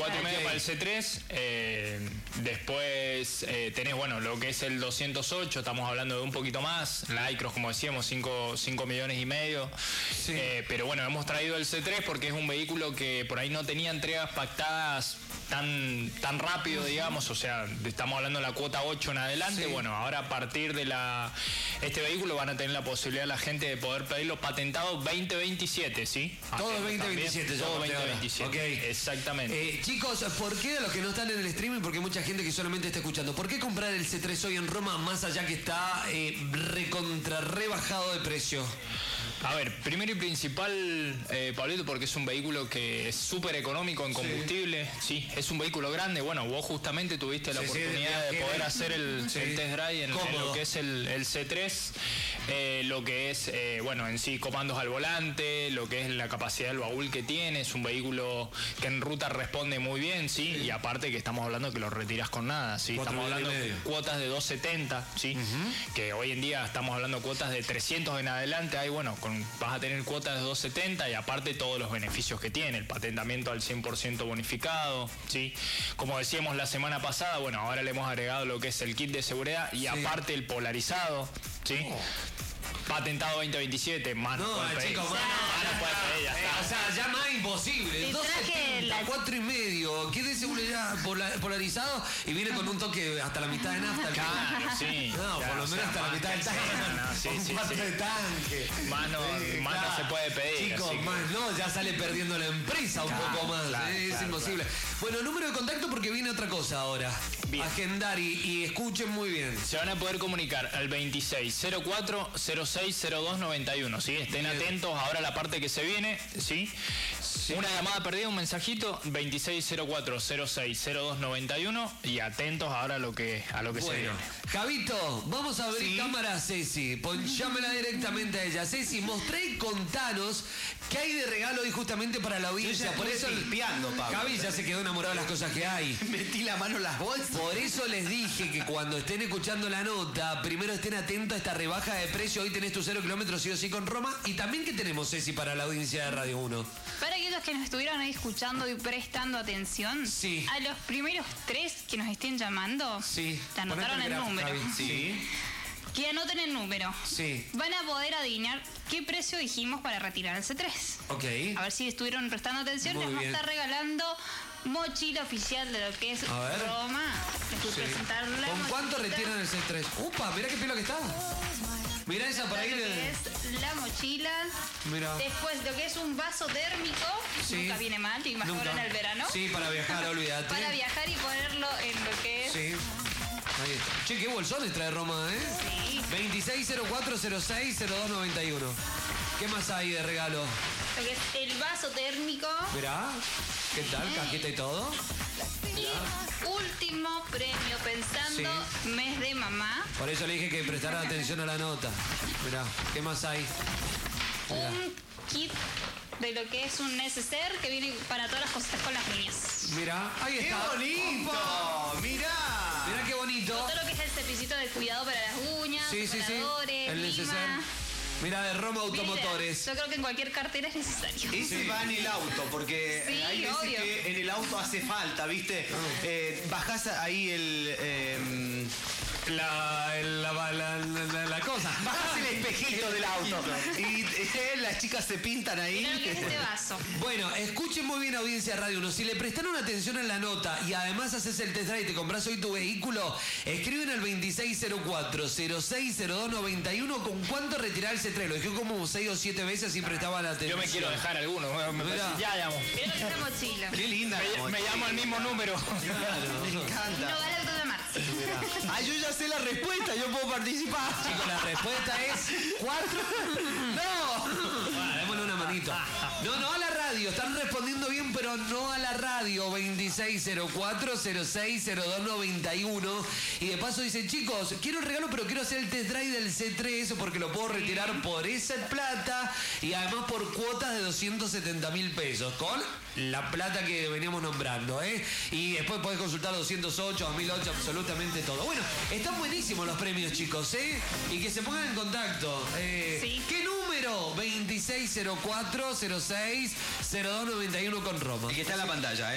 4,5 para el C3. Después tenés, bueno, lo que es el 208, estamos hablando de un poquito más. La iCross, como decíamos, 5 millones y medio. Sí. Pero bueno, hemos traído el C3 porque es un vehículo que por ahí no tenía entregas pactadas tan rápido, digamos. O sea, estamos hablando de la cuota 8 en adelante. Sí. Bueno, ahora a partir de este vehículo van a tener la posibilidad la gente de poder pedirlo patentado 2027, ¿sí? Todo 2027 ya. Todo 2027. Ok. Exactamente. Chicos, ¿por qué a los que no están en el streaming? Porque hay mucha gente que solamente está escuchando. ¿Por qué comprar el C3 hoy en Roma más allá que está rebajado de precio? A ver, primero y principal, Pablito, porque es un vehículo que es súper económico en combustible. Sí, es un vehículo grande. Bueno, vos justamente tuviste la oportunidad de poder hacer el test drive en lo que es el C3. Lo que es, bueno, en sí, comandos al volante, lo que es la capacidad del baúl que tiene. Es un vehículo que en ruta responde muy bien, ¿sí? Y aparte que estamos hablando que lo retiras con nada, ¿sí? Estamos hablando de cuotas de 270, ¿sí? Que hoy en día estamos hablando de cuotas de 300 en adelante. Ahí, bueno, vas a tener cuotas de 270 y aparte todos los beneficios que tiene. El patentamiento al 100% bonificado, ¿sí? Como decíamos la semana pasada, bueno, ahora le hemos agregado lo que es el kit de seguridad y aparte el polarizado, ¿sí? Patentado 2027, mano. No, chicos, o sea, ya más imposible. 270, 4,5. ¿Qué de seguridad polarizado? Y viene con un toque hasta la mitad de nafta. Claro, sí. No, por lo menos hasta la mitad del tanque. Un cuarto de tanque. Más no se puede pedir. Chicos, más no, ya sale perdiendo la empresa un poco más. Es imposible. Bueno, número de contacto porque viene otra cosa ahora. Bien. Agendar y escuchen muy bien. Se van a poder comunicar al 2604-060291, ¿sí? Estén atentos ahora a la parte que se viene, ¿sí? Una llamada perdida, un mensajito, 2604-060291 y atentos ahora a lo que se viene. Javito, vamos a abrir cámara a Ceci. Llámela directamente a ella. Ceci, mostré y contanos qué hay de regalo hoy justamente para la audiencia. Por eso limpiando, Pablo. Javi ya se quedó enamorado de las cosas que hay. Metí la mano en las bolsas. Por eso les dije que cuando estén escuchando la nota, primero estén atentos a esta rebaja de precio. Hoy tenés tu 0 kilómetros sí o sí con Roma. Y también que tenemos, Ceci, para la audiencia de Radio 1. Para aquellos que nos estuvieron ahí escuchando y prestando atención, a los primeros 3 que nos estén llamando, te anotaron el número. Sí. Que anoten el número. Sí. Van a poder adivinar qué precio dijimos para retirar el C3. Ok. A ver si estuvieron prestando atención. Les vamos a estar regalando mochila oficial de lo que es Roma. ¿Con cuánto retiran el C3? ¡Upa! Mirá qué pelo que está. Mirá esa para ir. Es la mochila. Mira. Después lo que es un vaso térmico. Nunca viene mal, y más ahora en el verano. Sí, para viajar, olvídate. Para viajar y ponerlo en lo que es. Sí. Ahí está. Che, qué bolsones trae Roma, ¿eh? Sí. 2604060291. ¿Qué más hay de regalo? Lo que es el vaso térmico. Mirá. ¿Qué tal? ¿Cajita y todo? Y último premio, pensando mes de mamá. Por eso le dije que prestaran atención a la nota. Mirá, ¿qué más hay? Mirá. Un kit de lo que es un neceser que viene para todas las cositas con las niñas. Mirá, ahí está. ¡Qué bonito! ¡Opa! ¡Mirá! Mirá qué bonito. Todo lo que es el cepillito de cuidado para las uñas, separadores, el neceser. lima. Mira, de Roma Automotores. Yo creo que en cualquier cartera es necesario. Ese va en el auto, porque hay veces que en el auto hace falta, ¿viste? Bajás ahí la cosa. Bajás el espejito del auto y las chicas se pintan ahí. Mirá lo que es este vaso. Bueno, escuchen muy bien, audiencia de Radio 1. Si le prestaron atención en la nota y además haces el test drive y te compras hoy tu vehículo, escriben al 2604-060291 con cuánto retirar el C3. Lo dije como 6 o 7 veces y prestaban atención. Yo me quiero dejar alguno. Ya llamo. Mira lo que es la mochila. Qué linda. Me llamo al mismo número. Claro, me encanta. No vale auto de marzo. Yo ya sé la respuesta, yo puedo participar. Chicos, la respuesta es 4. ¡No! Bueno, démosle una manito. No a la radio. Están respondiendo bien, pero no a la radio. 2604-060291. Y de paso dicen, chicos, quiero el regalo, pero quiero hacer el test drive del C3 porque lo puedo retirar por esa plata y además por cuotas de 270.000 pesos. Con la plata que veníamos nombrando, ¿eh? Y después podés consultar 208, 2008, absolutamente todo. Bueno, están buenísimos los premios, chicos, ¿eh? Y que se pongan en contacto. ¿Qué número? 2604-060291 con Roma. El que está en la pantalla, ¿eh?